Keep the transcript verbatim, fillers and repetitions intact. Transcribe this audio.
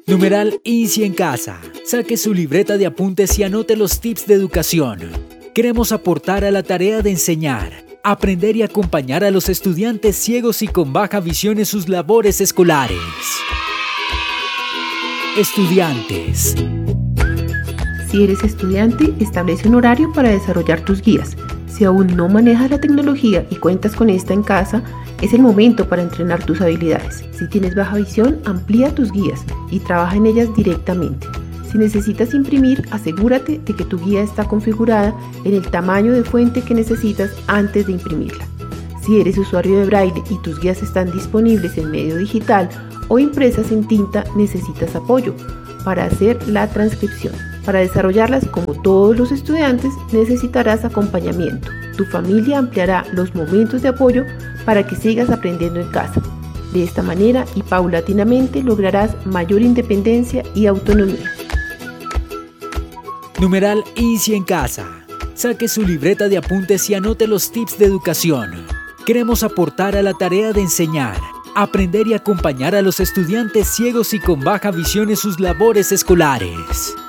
Numeral Easy en casa. Saque su libreta de apuntes y anote los tips de educación. Queremos aportar a la tarea de enseñar, aprender y acompañar a los estudiantes ciegos y con baja visión en sus labores escolares. Estudiantes. Si eres estudiante, establece un horario para desarrollar tus guías. Si aún no manejas la tecnología y cuentas con esta en casa, es el momento para entrenar tus habilidades. Si tienes baja visión, amplía tus guías y trabaja en ellas directamente. Si necesitas imprimir, asegúrate de que tu guía está configurada en el tamaño de fuente que necesitas antes de imprimirla. Si eres usuario de Braille y tus guías están disponibles en medio digital o impresas en tinta, necesitas apoyo para hacer la transcripción. Para desarrollarlas como todos los estudiantes, necesitarás acompañamiento. Tu familia ampliará los momentos de apoyo para que sigas aprendiendo en casa. De esta manera y paulatinamente lograrás mayor independencia y autonomía. Numeral Easy en casa. Saque su libreta de apuntes y anote los tips de educación. Queremos aportar a la tarea de enseñar, aprender y acompañar a los estudiantes ciegos y con baja visión en sus labores escolares.